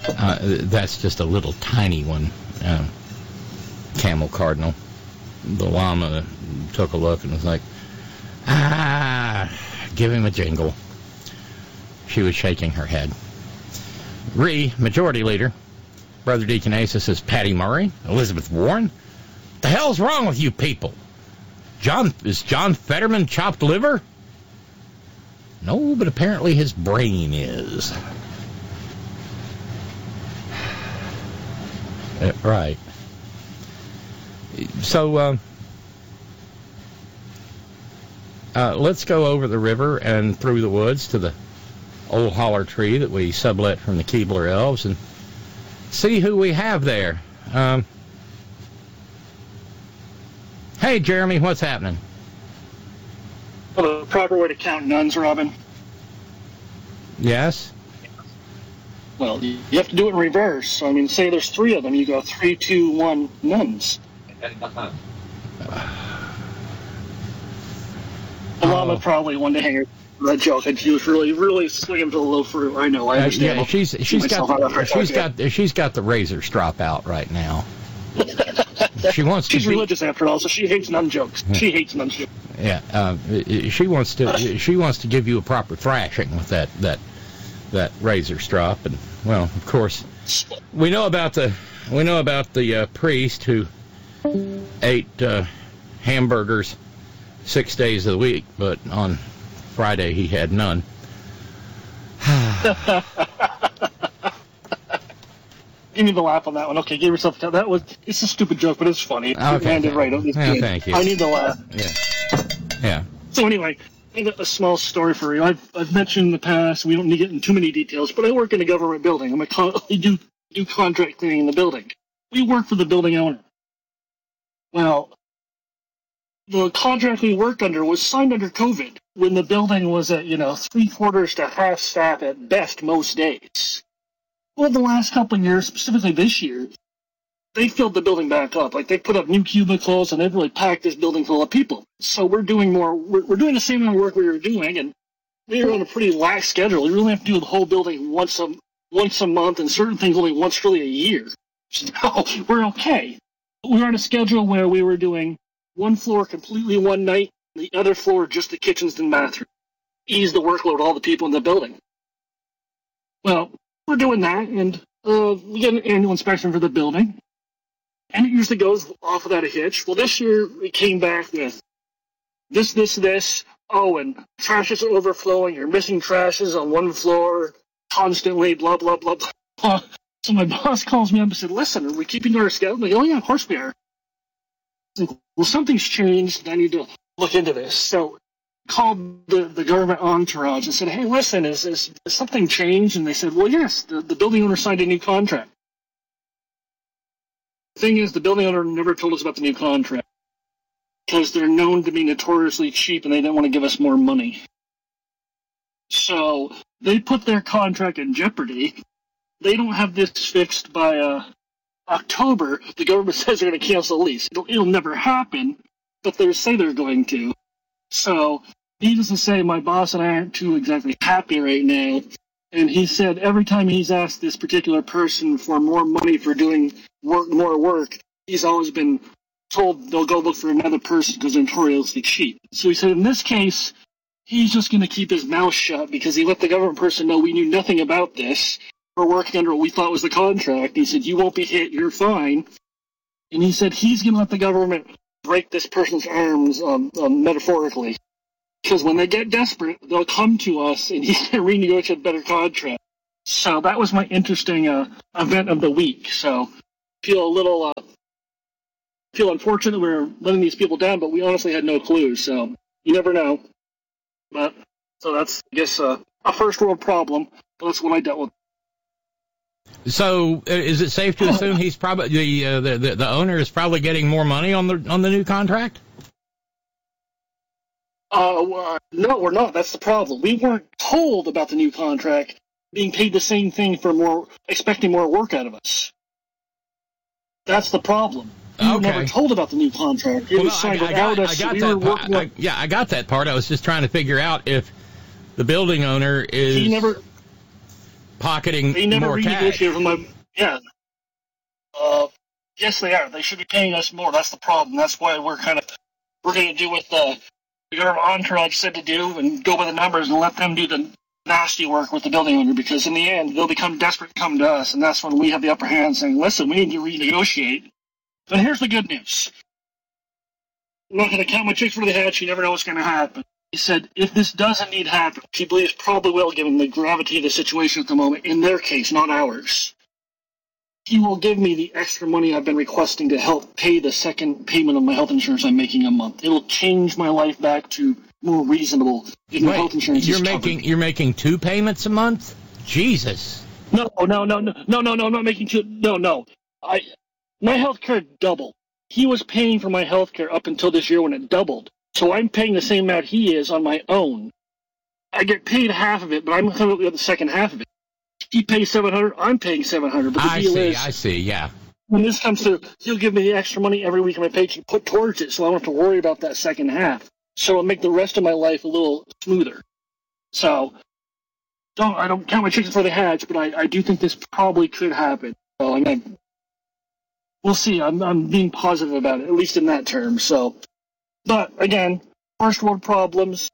That's just a little tiny one, camel cardinal. The llama took a look and was like, give him a jingle. She was shaking her head. Majority Leader, Brother Deaconessa says, Patty Murray, Elizabeth Warren, what the hell's wrong with you people? Is John Fetterman chopped liver? No, but apparently his brain is. Right. So, let's go over the river and through the woods to the old holler tree that we sublet from the Keebler Elves and see who we have there. Hey, Jeremy, what's happening? Well, the proper way to count nuns, Robin. Yes? Well, you have to do it in reverse. So, I mean, say there's 3 of them. You go 3, 2, 1, nuns. The llama probably wanted to hang her that joke. And she was really swinging for the low fruit. I know. I understand. Yeah, she's got the razor strop out right now. She's religious after all, so she hates nun jokes. She hates nun jokes. Yeah, she wants to give you a proper thrashing with that razor strop, and well, of course, we know about the priest who ate hamburgers 6 days of the week, but on Friday he had none. You need to laugh on that one. Okay, give yourself a that was. It's a stupid joke, but it's funny. Okay. Landed right. Thank you. I need to laugh. Yeah. So anyway, I got a small story for you. I've mentioned in the past. We don't need to get into too many details, but I work in a government building. I do contract cleaning in the building. We work for the building owner. Well, the contract we worked under was signed under COVID when the building was at 3/4 to half staff at best most days. Well, the last couple of years, specifically this year, they filled the building back up. Like, they put up new cubicles, and they've really packed this building full of people. So we're doing the same amount of work we were doing, and we were on a pretty lax schedule. We really have to do the whole building once a month, and certain things only once really a year. So we're okay. We were on a schedule where we were doing one floor completely one night, the other floor just the kitchens and bathroom. Ease the workload of all the people in the building. Well, we're doing that, and we get an annual inspection for the building, and it usually goes off without a hitch. Well, this year we came back with this. Oh, and trash is overflowing. You're missing trashes on one floor constantly, blah, blah, blah, blah. So my boss calls me up and said, listen, are we keeping to our schedule? I'm like, oh, yeah, of course we are. Like, well, something's changed, and I need to look into this. So called the government entourage and said, hey, listen, is something changed? And they said, well, yes, the building owner signed a new contract. The thing is, the building owner never told us about the new contract because they're known to be notoriously cheap and they didn't want to give us more money. So they put their contract in jeopardy. They don't have this fixed by October. The government says they're going to cancel the lease. It'll never happen, but they say they're going to. So, needless to say, my boss and I aren't too exactly happy right now. And he said every time he's asked this particular person for more money for doing more work, he's always been told they'll go look for another person because they're notoriously cheap. So he said in this case, he's just going to keep his mouth shut because he let the government person know we knew nothing about this. We're working under what we thought was the contract. He said, you won't be hit, you're fine. And he said he's going to let the government break this person's arms metaphorically. Because when they get desperate, they'll come to us and he's going to renegotiate a better contract. So that was my interesting event of the week. So feel unfortunate we're letting these people down, but we honestly had no clue. So you never know. But so that's, I guess, a first world problem. But that's what I dealt with. So, is it safe to assume he's probably the owner is probably getting more money on the new contract? No, we're not. That's the problem. We weren't told about the new contract, being paid the same thing for expecting more work out of us. That's the problem. We were never told about the new contract. It was signed without us. I got that part. I was just trying to figure out if the building owner is. pocketing They never more cash. renegotiated with my yes, they are. They should be paying us more. That's the problem. That's why we're going to do what the government entourage said to do and go by the numbers and let them do the nasty work with the building owner, because in the end, they'll become desperate to come to us, and that's when we have the upper hand saying, listen, we need to renegotiate. But here's the good news. I'm not going to count my chicks before they hatch. You never know what's going to happen. He said, if this does indeed happen, which he believes probably will, given the gravity of the situation at the moment, in their case, not ours, he will give me the extra money I've been requesting to help pay the second payment of my health insurance I'm making a month. It'll change my life back to more reasonable. If my health insurance you're making 2 payments a month? Jesus. No, I'm not making 2. No. My health care doubled. He was paying for my health care up until this year when it doubled. So I'm paying the same amount he is on my own. I get paid half of it, but I'm coming up with the second half of it. He pays $700, I'm paying $700. But the deal is, I see, yeah. When this comes through, he'll give me the extra money every week in my paycheck to put towards it, so I don't have to worry about that second half. So it'll make the rest of my life a little smoother. So I don't count my chickens before they hatch, but I do think this probably could happen. So we'll see. I'm being positive about it, at least in that term. So, but again, first world problems.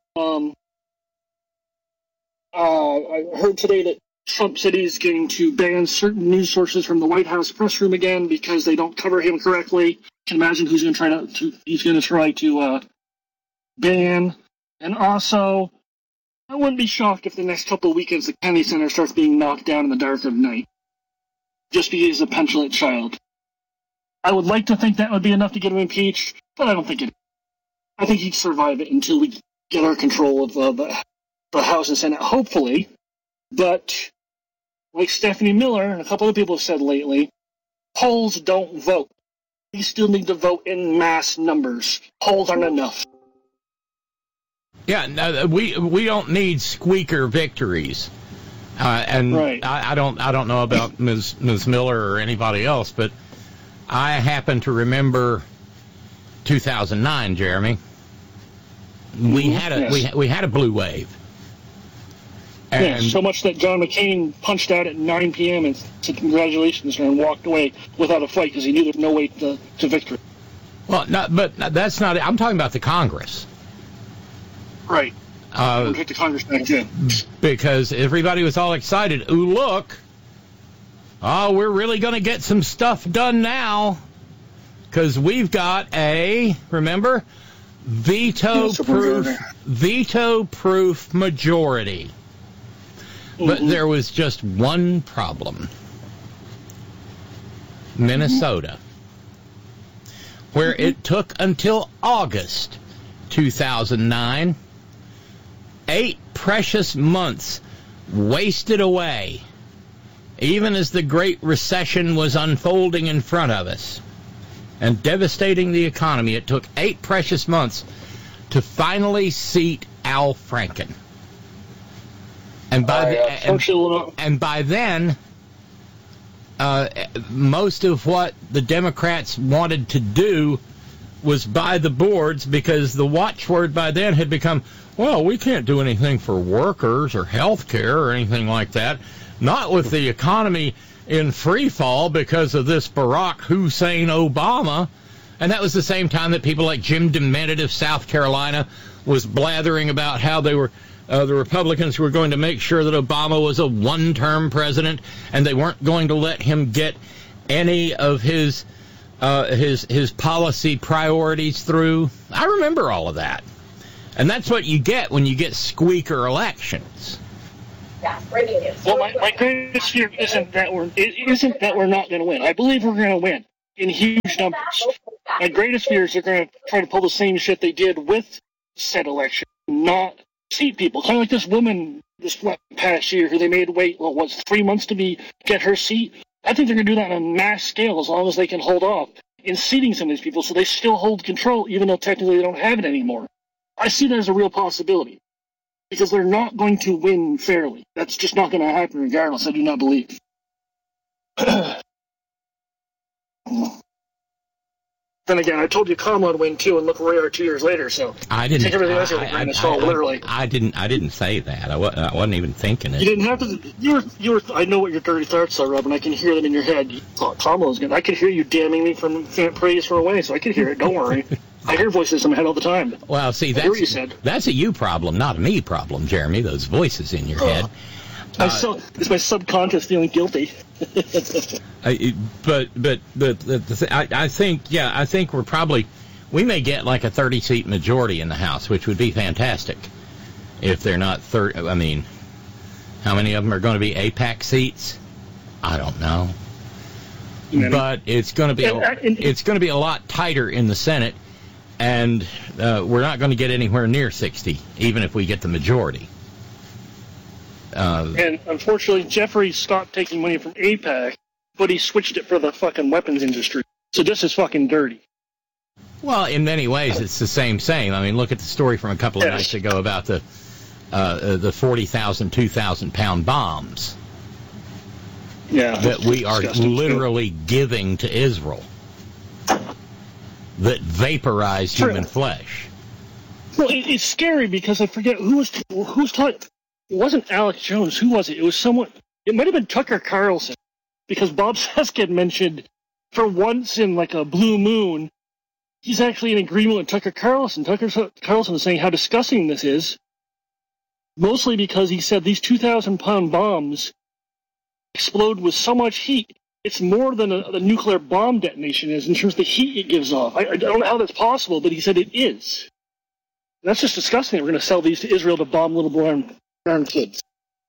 I heard today that Trump said he's going to ban certain news sources from the White House press room again because they don't cover him correctly. You can imagine who's going to try to ban. And also, I wouldn't be shocked if the next couple of weekends the Kennedy Center starts being knocked down in the dark of night, just because he's a petulant child. I would like to think that would be enough to get him impeached, but I don't think it is. I think he'd survive it until we get our control of the House and Senate, hopefully. But like Stephanie Miller and a couple other people have said lately, polls don't vote. We still need to vote in mass numbers. Polls aren't enough. Yeah, no, we don't need squeaker victories. And right. I don't know about Ms. Miller or anybody else, but I happen to remember 2009, Jeremy. We had a blue wave. And so much that John McCain punched out at 9 p.m. and said congratulations and walked away without a fight because he knew there was no way to victory. Well, but that's not it. I'm talking about the Congress. Right. Don't take the Congress back in. Because everybody was all excited. Ooh, look. Oh, we're really going to get some stuff done now. Because we've got remember, veto-proof majority. But there was just one problem. Minnesota. Where it took until August 2009, 8 precious months wasted away, even as the Great Recession was unfolding in front of us and devastating the economy. It took 8 precious months to finally seat Al Franken. And by then, most of what the Democrats wanted to do was buy the boards, because the watchword by then had become, well, we can't do anything for workers or health care or anything like that. Not with the economy in free fall because of this Barack Hussein Obama. And that was the same time that people like Jim DeMented of South Carolina was blathering about how they were the Republicans were going to make sure that Obama was a one-term president, and they weren't going to let him get any of his policy priorities through. I remember all of that. And that's what you get when you get squeaker elections. Yeah, breaking news. Well, my greatest fear isn't that we're not going to win. I believe we're going to win in huge numbers. My greatest fear is they're going to try to pull the same shit they did with said election, not seat people. Kind of like this woman this past year who they made wait, 3 months to get her seat? I think they're going to do that on a mass scale as long as they can hold off in seating some of these people so they still hold control even though technically they don't have it anymore. I see that as a real possibility because they're not going to win fairly. That's just not going to happen regardless, I do not believe. The Then again, I told you Kamala would win too, and look where we are 2 years later. So I didn't take everything else with a grain of salt, literally. I didn't say that. I wasn't even thinking it. You didn't have to. You were. I know what your dirty thoughts are, Rob, and I can hear them in your head. You thought Kamala was good. I could hear you damning me from praise from away, so I could hear it. Don't worry. I hear voices in my head all the time. Well, see, I hear what you said. That's a you problem, not a me problem, Jeremy. Those voices in your head. It's my subconscious feeling guilty. But I think we may get like a 30-seat majority in the House, which would be fantastic. If they're not 30, I mean, how many of them are going to be AIPAC seats? I don't know. But it's going to be a lot tighter in the Senate, and we're not going to get anywhere near 60, even if we get the majority. And unfortunately, Jeffrey stopped taking money from AIPAC, but he switched it for the fucking weapons industry. So this is fucking dirty. Well, in many ways, it's the same. I mean, look at the story from a couple of nights ago about the 40,000, 2,000-pound bombs that we are literally giving to Israel that vaporize human flesh. Well, it's scary because I forget who was talking. It wasn't Alex Jones. Who was it? It was someone. It might have been Tucker Carlson, because Bob Cesca had mentioned, for once in like a blue moon, he's actually in agreement with Tucker Carlson. Tucker Carlson is saying how disgusting this is, mostly because he said these 2,000-pound bombs explode with so much heat. It's more than a nuclear bomb detonation is in terms of the heat it gives off. I don't know how that's possible, but he said it is. That's just disgusting. We're going to sell these to Israel to bomb little brown kids.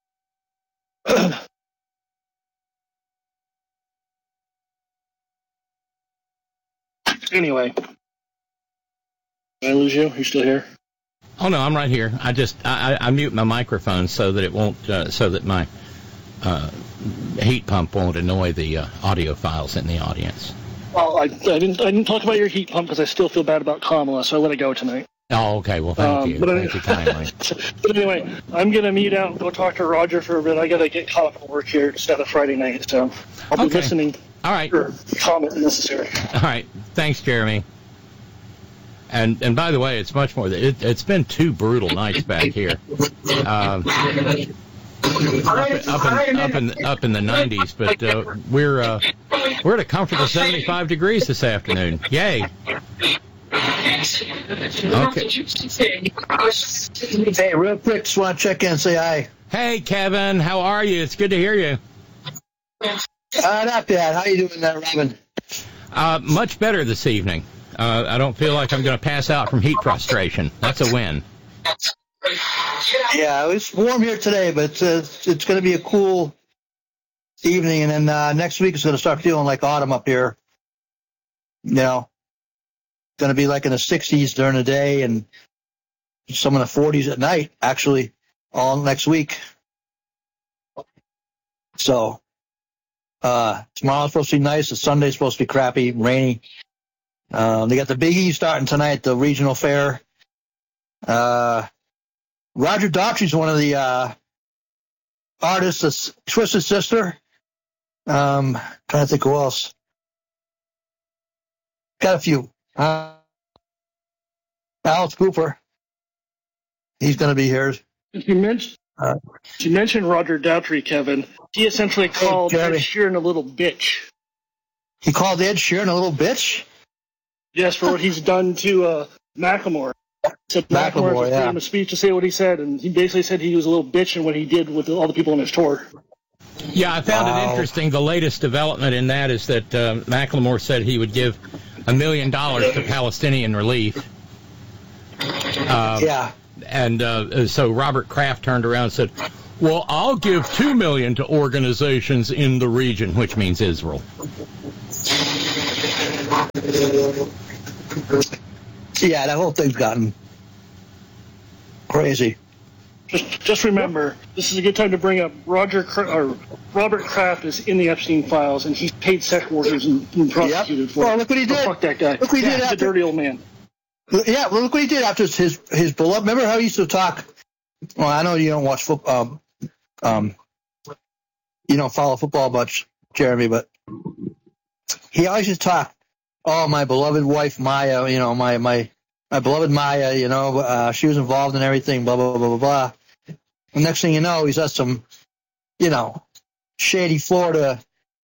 Anyway, did I lose you? Are you still here? Oh no, I'm right here. I mute my microphone so that it won't, so that my heat pump won't annoy the audio files in the audience. Well, I didn't talk about your heat pump because I still feel bad about Kamala, so I let it go tonight. Oh, okay. Well, thank you. Thank you kindly. But anyway, I'm going to meet out and go talk to Roger for a bit. I got to get caught up at work here. It's a Friday night, so I'll be listening. All right. For comment necessary. All right. Thanks, Jeremy. And by the way, it's much more. It's been 2 brutal nights back here. Up in the 90s, but we're at a comfortable 75 degrees this afternoon. Yay! Okay. Hey, real quick, just want to check in and say hi. Hey, Kevin, how are you? It's good to hear you. Not bad. How you doing there, Robin? Much better this evening. I don't feel like I'm going to pass out from heat frustration. That's a win. Yeah, it's warm here today, but it's going to be a cool evening, and then next week it's going to start feeling like autumn up here. You know, going to be like in the 60s during the day and some in the 40s at night, actually, all next week. So tomorrow's supposed to be nice. The Sunday's supposed to be crappy, rainy. They got the Big E starting tonight, the regional fair. Roger Daughtry's one of the artists, Twisted Sister. Trying to think who else. Got a few. Alice Cooper. He's going to be here. You mentioned Roger Daughtry, Kevin. He essentially called Ed Sheeran a little bitch. He called Ed Sheeran a little bitch? Yes, for what he's done to Macklemore. Said Macklemore has freedom of speech to say what he said, and he basically said he was a little bitch in what he did with all the people on his tour. Yeah, I found it interesting. The latest development in that is that Macklemore said he would give $1 million to Palestinian relief. And so Robert Kraft turned around and said, well, I'll give $2 million to organizations in the region, which means Israel. Yeah, that whole thing's gotten crazy. Just remember, this is a good time to bring up Robert Kraft is in the Epstein files, and he's paid sex workers and prosecuted for it. Well, look what he did. Fuck that guy. Look what he did. He's a dirty old man. Yeah, well, look what he did after his beloved. Remember how he used to talk? Well, I know you don't watch football. You don't follow football much, Jeremy, but he always used to talk oh, my beloved wife Maya, my beloved Maya, she was involved in everything, blah blah blah blah blah. And next thing you know, he's at some, shady Florida,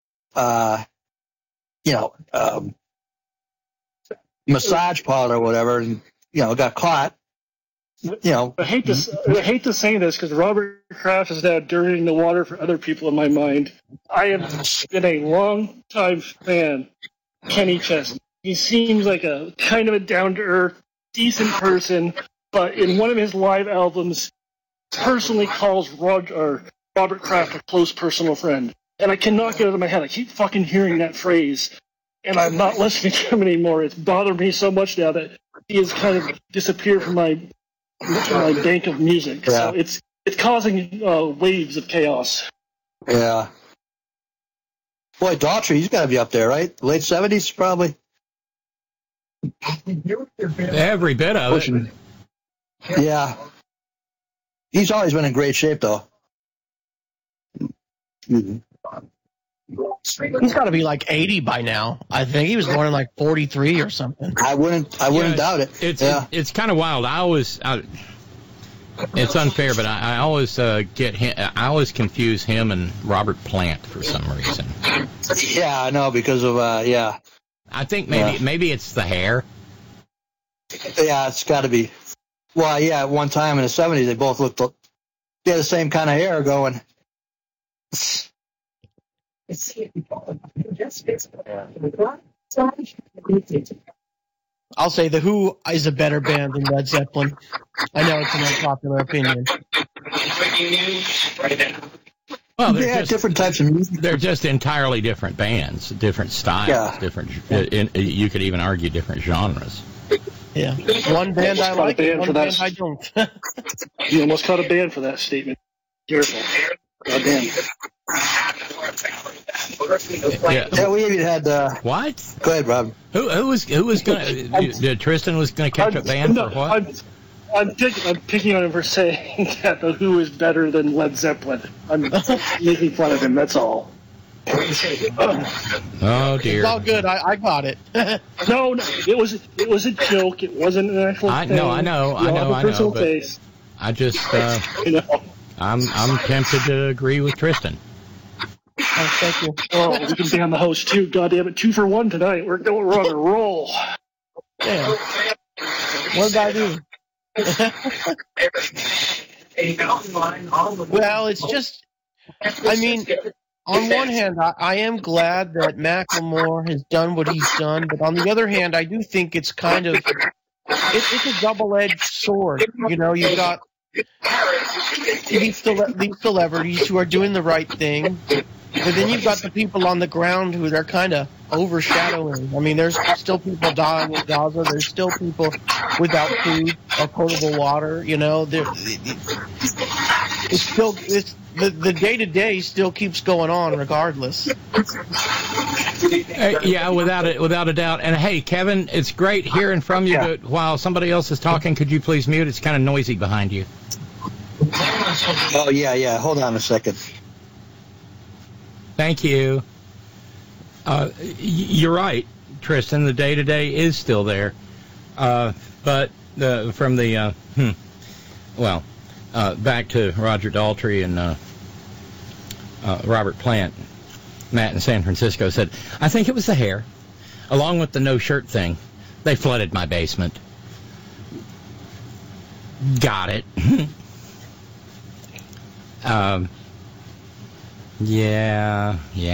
massage parlor or whatever, and got caught. I hate to say this because Robert Kraft is now dirtying the water for other people in my mind. I have been a long time fan of Kenny Chesney. He seems like a kind of a down to earth, decent person, but in one of his live albums, personally calls Robert Kraft a close personal friend. And I cannot get it out of my head. I keep fucking hearing that phrase, and I'm not listening to him anymore. It's bothered me so much now that he has kind of disappeared from my bank of music. Yeah. So it's causing waves of chaos. Yeah. Boy, Daughtry, he's got to be up there, right? Late 70s, probably. Every bit of it. Yeah. He's always been in great shape, though. He's got to be like 80 by now. I think he was born in like 43 or something. I wouldn't doubt it. It's kind of wild. It's unfair, but I always I always confuse him and Robert Plant for some reason. Yeah, I know, because of I think maybe it's the hair. Yeah, it's got to be. Well, yeah, at one time in the 70s, they both they had the same kind of hair going. I'll say The Who is a better band than Led Zeppelin. I know it's an unpopular opinion. Well, they're different types of music. They're just entirely different bands, different styles, different. You could even argue different genres. Yeah, one band I like, one band I don't. You almost caught a ban for that statement. Careful. Goddamn. Yeah, we even had. What? Go ahead, Rob. Who was going to? Tristan was going to catch a ban for what? I'm picking on him for saying that The Who is better than Led Zeppelin. I'm making fun of him. That's all. Oh dear. It's all good. I got it. No, it was a joke. It wasn't an actual thing. No, I know. But face. I just. I'm tempted to agree with Tristan. Oh, thank you. Oh, we can ban the host too. God damn it, 2 for 1 tonight. We're on a roll. Yeah. What did I do? Well, it's just. I mean, on one hand, I am glad that Macklemore has done what he's done, but on the other hand, I do think it's kind of it's a double-edged sword. You've got these celebrities who are doing the right thing, but then you've got the people on the ground who are kind of overshadowing. I mean, there's still people dying in Gaza. There's still people without food or potable water. It's still the day-to-day still keeps going on regardless. Yeah, without a doubt. And hey, Kevin, it's great hearing from you, but while somebody else is talking, could you please mute? It's kind of noisy behind you. Oh, yeah. Hold on a second. Thank you. You're right, Tristan. The day-to-day is still there. But from the, back to Roger Daltrey and Robert Plant, Matt in San Francisco said, I think it was the hair, along with the no-shirt thing. They flooded my basement. Got it. Yeah.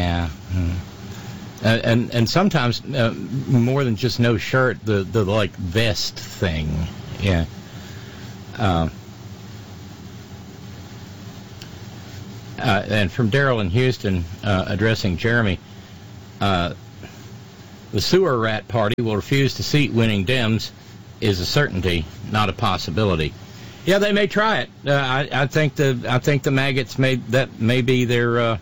And sometimes more than just no shirt, the like vest thing. Yeah. And from Daryl in Houston, addressing Jeremy, the sewer rat party will refuse to seat winning Dems is a certainty, not a possibility. Yeah, they may try it. I think the maggots may be their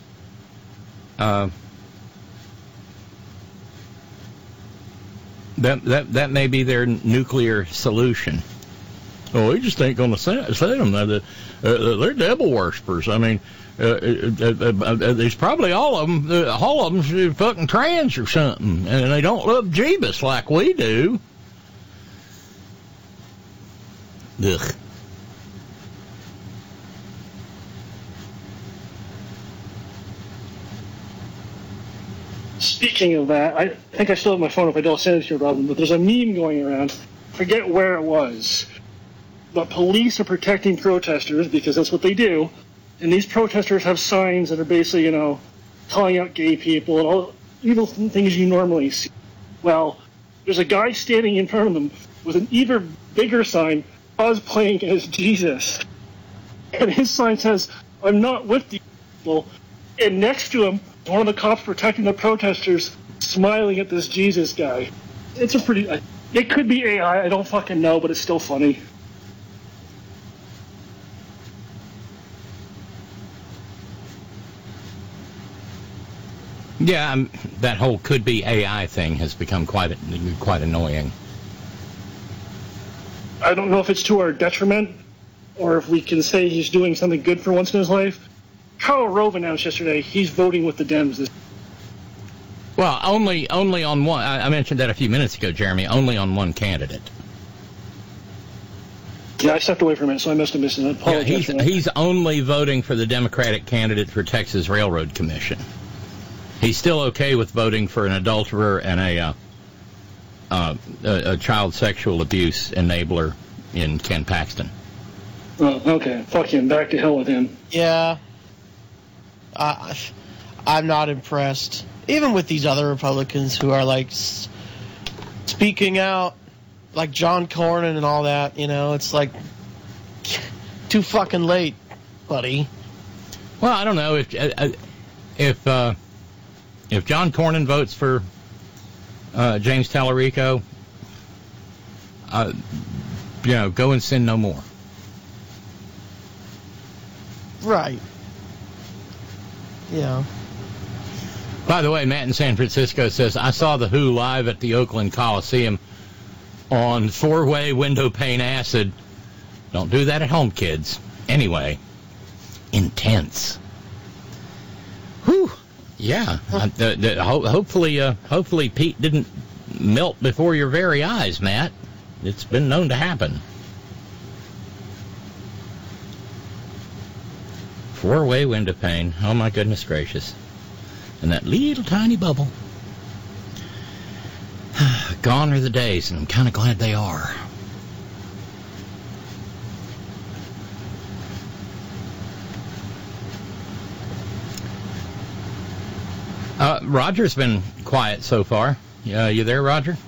that may be their nuclear solution. Oh, we just ain't going to say them. They're devil worshippers. I mean, there's probably all of them fucking trans or something, and they don't love Jeebus like we do. Ugh. Speaking of that, I think I still have my phone if I don't send it to you, Robin, but there's a meme going around. Forget where it was. But police are protecting protesters because that's what they do. And these protesters have signs that are basically, calling out gay people and all evil things you normally see. Well, there's a guy standing in front of them with an even bigger sign cosplaying as Jesus. And his sign says, "I'm not with these people." And next to him, one of the cops protecting the protesters smiling at this Jesus guy. It's a pretty... It could be AI, I don't fucking know, but it's still funny. Yeah, that whole could be AI thing has become quite annoying. I don't know if it's to our detriment or if we can say he's doing something good for once in his life. Karl Rove announced yesterday he's voting with the Dems. Well, only on one. I mentioned that a few minutes ago, Jeremy. Only on one candidate. Yeah, I stepped away from it, so I must have missed it. Yeah, he's only voting for the Democratic candidate for Texas Railroad Commission. He's still okay with voting for an adulterer and a child sexual abuse enabler in Ken Paxton. Oh, okay. Fuck him. Back to hell with him. Yeah. I'm not impressed. Even with these other Republicans who are, like, speaking out, like John Cornyn and all that, it's like, too fucking late, buddy. Well, I don't know if John Cornyn votes for James Tallarico, go and sin no more. Right. Yeah. By the way, Matt in San Francisco says, I saw The Who live at the Oakland Coliseum on 4-way window pane acid. Don't do that at home, kids. Anyway, intense. Whew. Yeah. Hopefully Pete didn't melt before your very eyes, Matt. It's been known to happen. 4-way window pane. Oh, my goodness gracious. And that little tiny bubble. Gone are the days, and I'm kind of glad they are. Roger's been quiet so far. You there, Roger?